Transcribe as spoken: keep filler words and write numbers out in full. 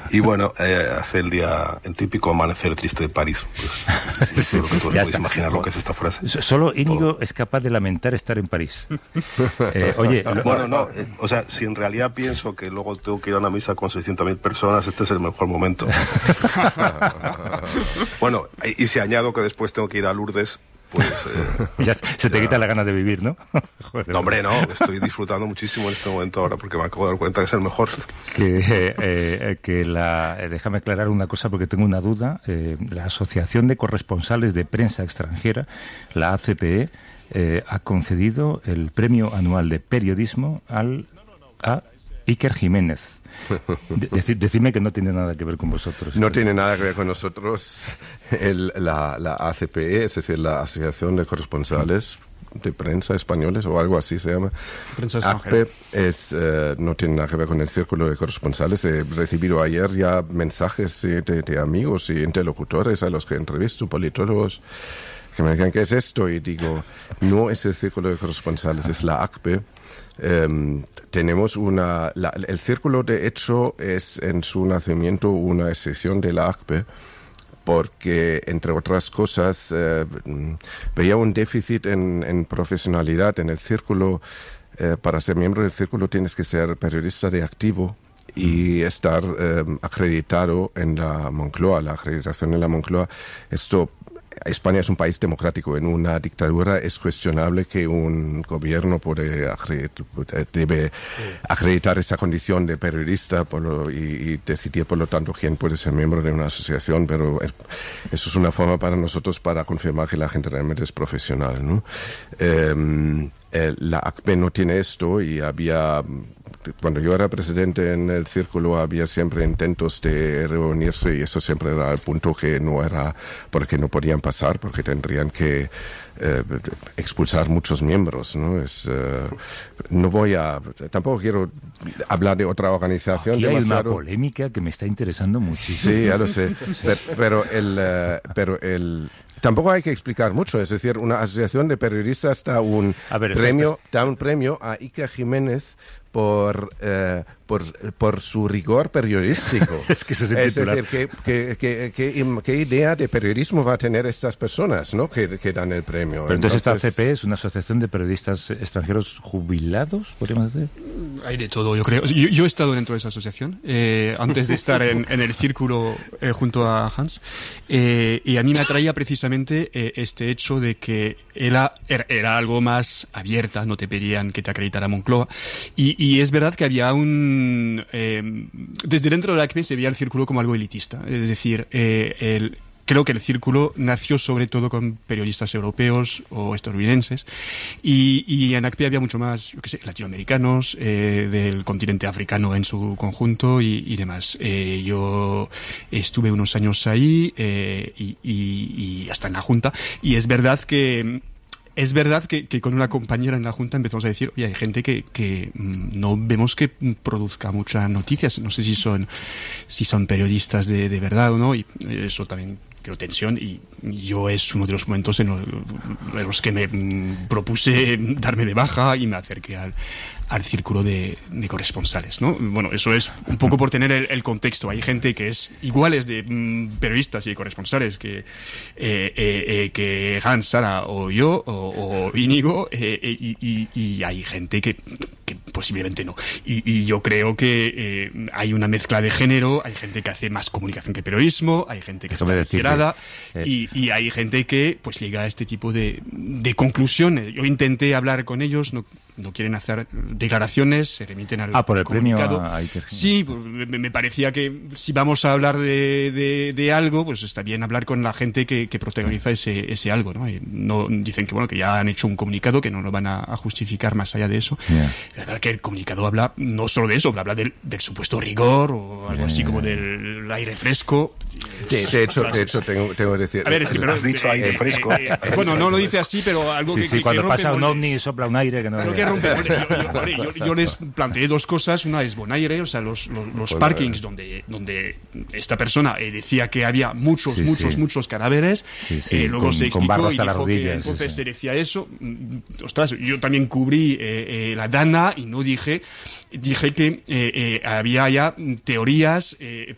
Y bueno, eh, hace el día, el típico amanecer triste de París. Pues, sí, lo que tú puedes imaginar lo que es esta frase. Solo Íñigo Todo. es capaz de lamentar estar en París. Eh, oye, lo... Bueno, no, eh, o sea, si en realidad pienso que luego tengo que ir a una misa con seiscientas mil personas, este es el mejor momento. Bueno, y, y si añado que después tengo que ir a Lourdes, pues... Eh, ya se te ya... quita la ganas de vivir, ¿no? Joder, no, hombre, no, estoy disfrutando muchísimo en este momento ahora porque me acabo de dar cuenta que es el mejor. Que, eh, eh, que la, eh, déjame aclarar una cosa porque tengo una duda. Eh, la Asociación de Corresponsales de Prensa Extranjera, la A C P E, eh, ha concedido el Premio Anual de Periodismo al, a Iker Jiménez. Dec- decidme que no tiene nada que ver con vosotros. No tiene nada que ver con nosotros. El, la, la A C P E, es decir, la Asociación de Corresponsales de Prensa Españoles, o algo así se llama. Prensa A C P E es, eh, no tiene nada que ver con el Círculo de Corresponsales. He recibido ayer ya mensajes de, de, de amigos y interlocutores a los que entrevisto, politólogos, que me decían, ¿qué es esto? Y digo, no es el Círculo de Corresponsales, es la A C P E. Um, tenemos una... La, el Círculo, de hecho, es en su nacimiento una excepción de la A C P E, porque, entre otras cosas, eh, veía un déficit en, en profesionalidad. En el Círculo, eh, para ser miembro del Círculo tienes que ser periodista de activo y estar eh, acreditado en la Moncloa, la acreditación en la Moncloa. Esto... España es un país democrático. En una dictadura es cuestionable que un gobierno puede acredit- debe acreditar esa condición de periodista por lo, y, y decidir, por lo tanto, quién puede ser miembro de una asociación. Pero es, eso es una forma para nosotros para confirmar que la gente realmente es profesional, ¿no? Eh, eh, la A C P E no tiene esto y había... Cuando yo era presidente en el Círculo había siempre intentos de reunirse y eso siempre era el punto que no era, porque no podían pasar, porque tendrían que eh, expulsar muchos miembros, ¿no? Es, eh, no voy a, tampoco quiero hablar de otra organización. Aquí hay demasiado. una polémica que me está interesando muchísimo. Sí, ya lo sé, pero, pero el, uh, pero el tampoco hay que explicar mucho, es decir, una asociación de periodistas da un ver, premio, da un premio a Iker Jiménez por, eh, por, por su rigor periodístico. Es que ese es el Es titular. decir, ¿qué, qué, qué, qué, qué idea de periodismo va a tener estas personas, ¿no? que, que dan el premio? Pero entonces, entonces esta A C P E es una asociación de periodistas extranjeros jubilados, podríamos decir. Hay de todo, yo creo. Yo, yo he estado dentro de esa asociación eh, antes de estar en, en el Círculo eh, junto a Hans, eh, y a mí me atraía precisamente eh, este hecho de que era, era algo más abierta, no te pedían que te acreditara Moncloa, y, y es verdad que había un... Eh, desde dentro de la A C P E se veía el Círculo como algo elitista, es decir, eh, el... Creo que el Círculo nació sobre todo con periodistas europeos o estadounidenses y, y en A C P E había mucho más, yo qué sé, latinoamericanos, eh, del continente africano en su conjunto y, y demás. Eh, yo estuve unos años ahí eh, y, y, y hasta en la Junta y es verdad que... Es verdad que, que con una compañera en la Junta empezamos a decir, oye, hay gente que, que no vemos que produzca muchas noticias, no sé si son si son periodistas de, de verdad o no, y eso también creo tensión, y yo es uno de los momentos en los, en los que me mm, propuse darme de baja y me acerqué al, al Círculo de, de Corresponsales, ¿no? Bueno, eso es un poco por tener el, el contexto. Hay gente que es iguales de mm, periodistas y de corresponsales que, eh, eh, eh, que Hans, Sara o yo o, o Íñigo, eh, eh, y, y, y hay gente que, que posiblemente no. Y, y yo creo que eh, hay una mezcla de género, hay gente que hace más comunicación que periodismo, hay gente que Déjame está enterada eh. y, y hay gente que pues llega a este tipo de, de conclusiones. Yo intenté hablar con ellos, no, no quieren hacer declaraciones, se remiten al Ah, por el comunicado. premio a Iker. Sí, me, me parecía que si vamos a hablar de, de, de algo, pues está bien hablar con la gente que, que protagoniza ese, ese algo, ¿no? Y no dicen que bueno que ya han hecho un comunicado, que no lo van a, a justificar más allá de eso. Yeah. La verdad que el comunicado habla no solo de eso, habla del, del supuesto rigor o algo Yeah. así como del aire fresco. De, de hecho, de hecho tengo, tengo que decir... A ver, es que pero, Has dicho aire fresco. Eh, eh, bueno, no lo dice así, pero algo Sí, que, sí, que, cuando que pasa un moldes. ovni y sopla un aire que no... Creo que rompe moldes. Yo, yo, yo, yo les planteé dos cosas. Una es Bonaire, o sea, los, los, los Bonaire. parkings donde, donde esta persona eh, decía que había muchos, Sí, muchos, sí. muchos cadáveres. Sí, sí, eh, luego con- se con barro explicó y hasta las dijo que rodillas, sí, entonces sí. se decía eso. Mm, Ostras, yo también cubrí eh, eh, la Dana y no dije... Dije que eh, eh, había ya teorías eh,